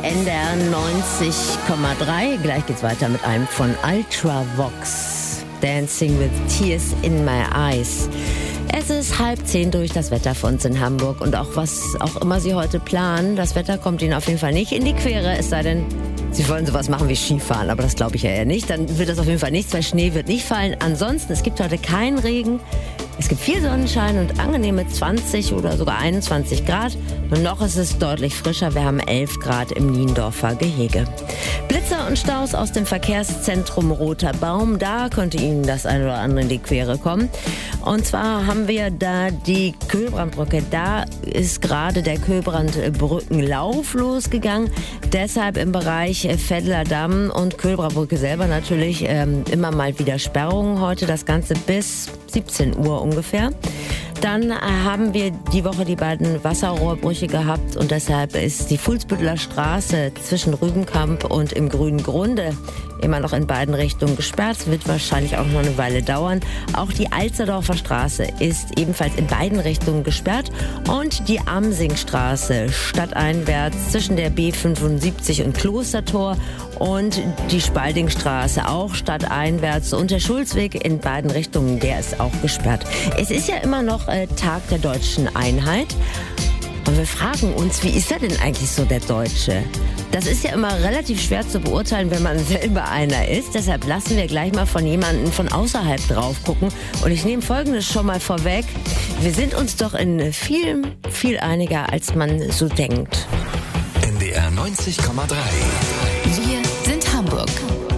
NDR 90,3. Gleich geht's weiter mit einem von Ultravox. Dancing with Tears in My Eyes. Es ist 9:30 durch das Wetter für uns in Hamburg. Und auch was auch immer Sie heute planen, das Wetter kommt Ihnen auf jeden Fall nicht in die Quere. Es sei denn, Sie wollen sowas machen wie Skifahren. Aber das glaube ich ja eher nicht. Dann wird das auf jeden Fall nichts, weil Schnee wird nicht fallen. Ansonsten, es gibt heute keinen Regen. Es gibt viel Sonnenschein und angenehme 20 oder sogar 21 Grad. Und noch ist es deutlich frischer. Wir haben 11 Grad im Niendorfer Gehege. Blitze und Staus aus dem Verkehrszentrum Roter Baum. Da könnte Ihnen das eine oder andere in die Quere kommen. Und zwar haben wir da die Köhlbrandbrücke. Da ist gerade der Köhlbrandbrückenlauf losgegangen. Deshalb im Bereich Veddler Damm und Köhlbrandbrücke selber natürlich immer mal wieder Sperrungen heute. Das Ganze bis 17 Uhr ungefähr. Dann haben wir die Woche die beiden Wasserrohrbrüche gehabt und deshalb ist die Fuhlsbütteler Straße zwischen Rübenkamp und im Grünen Grunde immer noch in beiden Richtungen gesperrt. Es wird wahrscheinlich auch noch eine Weile dauern. Auch die Alsterdorfer Straße ist ebenfalls in beiden Richtungen gesperrt und die Amsingstraße stadteinwärts zwischen der B75 und Klostertor und die Spaldingstraße auch stadteinwärts und der Schulzweg in beiden Richtungen, der ist auch gesperrt. Es ist ja immer noch Tag der deutschen Einheit. Und wir fragen uns, wie ist er denn eigentlich so, der Deutsche? Das ist ja immer relativ schwer zu beurteilen, wenn man selber einer ist. Deshalb lassen wir gleich mal von jemandem von außerhalb drauf gucken. Und ich nehme Folgendes schon mal vorweg. Wir sind uns doch in vielem viel einiger, als man so denkt. NDR 90,3. Wir sind Hamburg.